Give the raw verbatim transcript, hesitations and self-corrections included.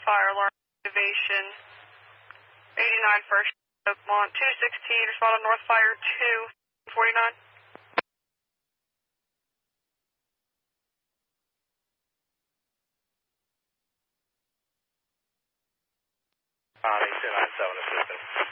fire alarm activation. eighty-nine first, Oakmont, two sixteen, respond on North Fire two forty-nine. On eight two nine seven assistant.